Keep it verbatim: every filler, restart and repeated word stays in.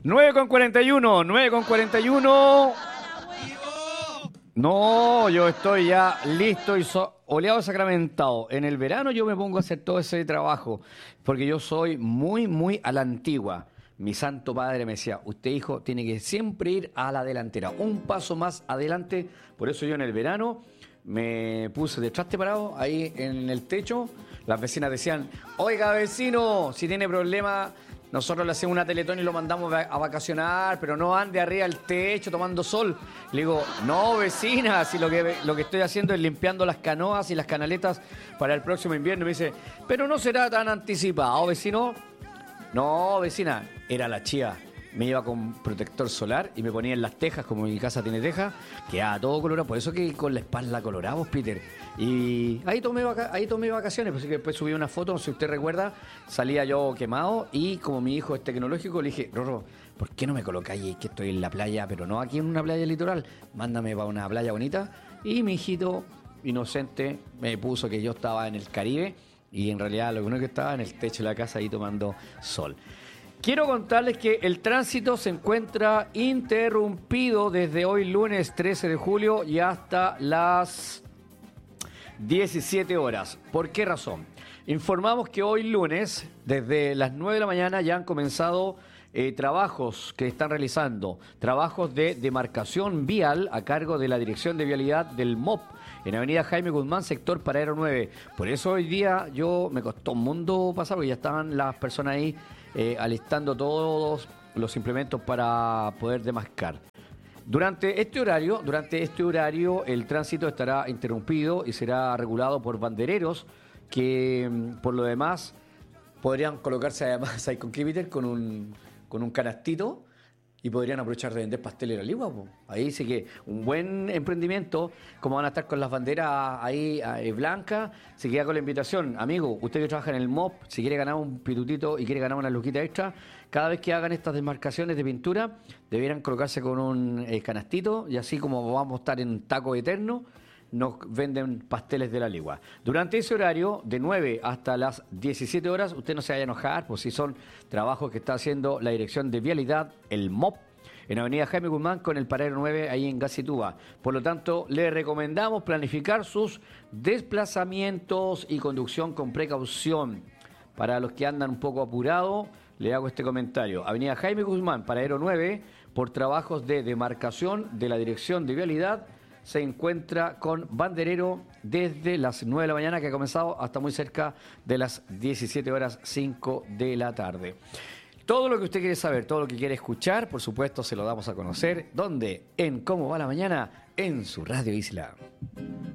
nueve con cuarenta y uno, nueve con cuarenta y uno. No, yo estoy ya listo y so oleado sacramentado. En el verano yo me pongo a hacer todo ese trabajo, porque yo soy muy, muy a la antigua. Mi santo padre me decía, usted hijo tiene que siempre ir a la delantera, un paso más adelante. Por eso yo en el verano me puse de traste parado ahí en el techo. Las vecinas decían, oiga vecino, si tiene problema, nosotros le hacemos una teletón y lo mandamos a vacacionar, pero no ande arriba del techo tomando sol. Le digo, no vecina, si lo que, lo que estoy haciendo es limpiando las canoas y las canaletas para el próximo invierno. Y me dice, pero no será tan anticipado, vecino. No, vecina, era la chía. Me iba con protector solar y me ponía en las tejas, como mi casa tiene tejas, quedaba todo colorado. Por eso que con la espalda coloramos, Peter. Y ahí tomé, vaca ahí tomé vacaciones, pues, que después subí una foto, si usted recuerda, salía yo quemado y como mi hijo es tecnológico, le dije, Rorro, ¿por qué no me colocáis que estoy en la playa, pero no aquí en una playa litoral? Mándame para una playa bonita. Y mi hijito inocente me puso que yo estaba en el Caribe y en realidad lo único que estaba en el techo de la casa ahí tomando sol. Quiero contarles que el tránsito se encuentra interrumpido desde hoy lunes trece de julio y hasta las diecisiete horas. ¿Por qué razón? Informamos que hoy lunes, desde las nueve de la mañana, ya han comenzado eh, trabajos que están realizando, trabajos de demarcación vial a cargo de la Dirección de Vialidad del M O P, en Avenida Jaime Guzmán, sector Paradero nueve. Por eso hoy día yo me costó un mundo pasar, porque ya estaban las personas ahí eh, alistando todos los implementos para poder demarcar. Durante este horario, durante este horario, el tránsito estará interrumpido y será regulado por bandereros que, por lo demás, podrían colocarse además ahí con Kiviter con un, con un canastito y podrían aprovechar de vender pasteles a la ligua. Po. Ahí sí que un buen emprendimiento, como van a estar con las banderas ahí eh, blancas, se queda con la invitación. Amigo, usted que trabaja en el M O P, si quiere ganar un pitutito y quiere ganar una luquita extra, cada vez que hagan estas demarcaciones de pintura, debieran colocarse con un eh, canastito y así como vamos a estar en taco eterno, nos venden pasteles de la ligua. Durante ese horario, de nueve hasta las diecisiete horas, usted no se vaya a enojar, pues si son trabajos que está haciendo la Dirección de Vialidad, el M O P, en Avenida Jaime Guzmán con el Paradero nueve, ahí en Gacitúa. Por lo tanto, le recomendamos planificar sus desplazamientos y conducción con precaución. Para los que andan un poco apurados, le hago este comentario. Avenida Jaime Guzmán, Paradero nueve, por trabajos de demarcación de la Dirección de Vialidad, se encuentra con banderero desde las nueve de la mañana, que ha comenzado, hasta muy cerca de las diecisiete horas cinco de la tarde. Todo lo que usted quiere saber, todo lo que quiere escuchar, por supuesto, se lo damos a conocer. ¿Dónde? En ¿Cómo va la mañana? En su Radio Isla.